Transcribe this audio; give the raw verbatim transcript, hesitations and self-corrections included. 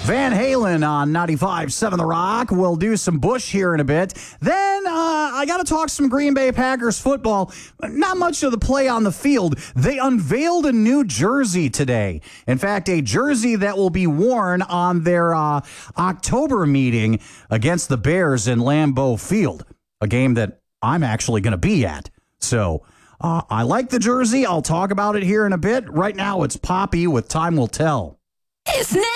Van Halen on ninety-five point seven The Rock. We'll do some Bush here in a bit. Then uh, I got to talk some Green Bay Packers football. Not much of the play on the field. They unveiled a new jersey today. In fact, a jersey that will be worn on their uh, October meeting against the Bears in Lambeau Field, a game that I'm actually going to be at. So uh, I like the jersey. I'll talk about it here in a bit. Right now, it's Poppy with Time Will Tell. It's